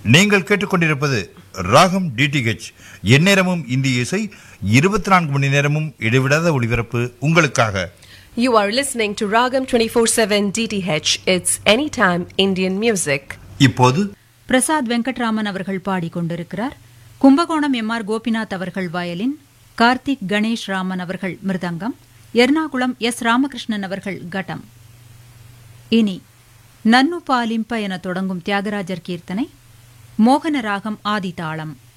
நீங்கள் கேட்டுக்கொண்டிருப்பது ராகம் டிடிஹெச். எந்நேரமும் இந்திய இசை, 24 மணி நேரமும் இடைவிடாத ஒளிபரப்பு உங்களுக்காக. You are listening to Ragam 24/7 DTH. It's anytime Indian music. இப்போது பிரசாத் வெங்கட்ராமன் அவர்கள் பாடிக்கொண்டிருக்கிறார். கும்பகோணம் எம்.ஆர். கோபிநாத் அவர்கள் வயலின், கார்த்திக் கணேஷ் ராமன் அவர்கள் மிருதங்கம், எர்ணாகுளம் எஸ். ராமகிருஷ்ணன் அவர்கள் கட்டம். இனி நன்னு பாலிம்ப என தொடங்கும் தியாகராஜர் கீர்த்தனை, மோகன ராகம் ஆதிதாளம்.